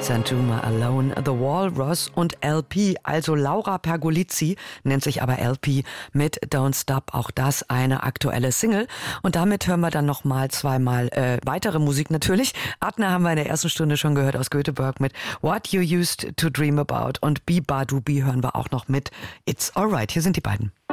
Santuma Alone, The Walrus und LP, also Laura Pergolizzi, nennt sich aber LP mit Don't Stop, auch das eine aktuelle Single. Und damit hören wir dann nochmal zweimal weitere Musik natürlich. Adna haben wir in der ersten Stunde schon gehört aus Göteborg mit What You Used to Dream About und Bi Badubi hören wir auch noch mit It's Alright. Hier sind die beiden.